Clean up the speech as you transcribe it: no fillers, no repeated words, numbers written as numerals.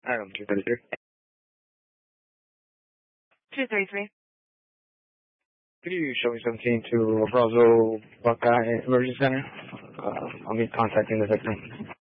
Item 233. 233. Could you show me 17 to Brazo Buckeye Emergency Center? I'll be contacting the victim.